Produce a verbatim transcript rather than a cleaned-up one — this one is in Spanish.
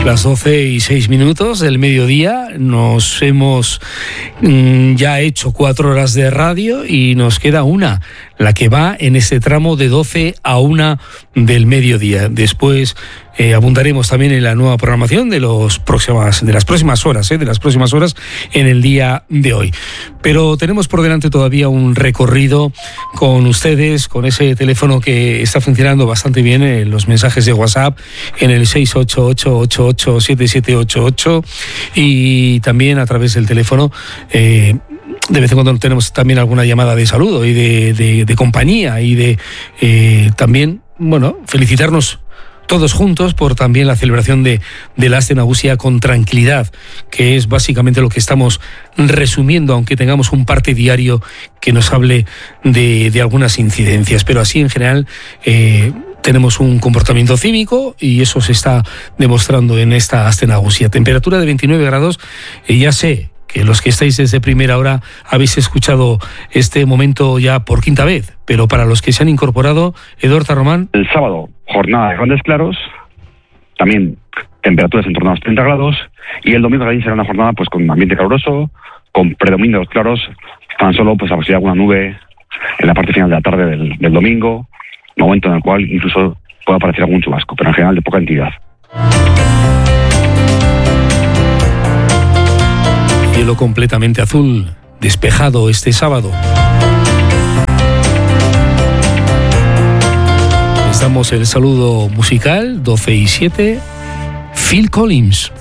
Las doce y seis minutos del mediodía, nos hemos mmm, ya hecho cuatro horas de radio y nos queda una, la que va en ese tramo de doce a una del mediodía. Después eh, abundaremos también en la nueva programación de los próximas, de las próximas horas, eh, de las próximas horas en el día de hoy. Pero tenemos por delante todavía un recorrido con ustedes, con ese teléfono que está funcionando bastante bien en los mensajes de WhatsApp, en el seis ocho ocho ocho ocho siete siete ocho ocho, y también a través del teléfono. Eh, de vez en cuando tenemos también alguna llamada de saludo y de, de, de compañía y de eh, también, bueno, felicitarnos todos juntos por también la celebración de, de la Aste Nagusia con tranquilidad, que es básicamente lo que estamos resumiendo, aunque tengamos un parte diario que nos hable de, de algunas incidencias. Pero así en general eh, tenemos un comportamiento cívico y eso se está demostrando en esta Aste Nagusia. Temperatura de veintinueve grados, eh, ya sé que los que estáis desde primera hora habéis escuchado este momento ya por quinta vez, pero para los que se han incorporado, Eduardo Román. El sábado, jornada de grandes claros, también temperaturas en torno a los treinta grados, y el domingo también será una jornada pues con ambiente caluroso, con predominio de los claros, tan solo pues a posibilidad de alguna nube en la parte final de la tarde del, del domingo, momento en el cual incluso puede aparecer algún chubasco, pero en general de poca entidad. Cielo completamente azul, despejado este sábado. Les damos el saludo musical, doce y siete, Phil Collins.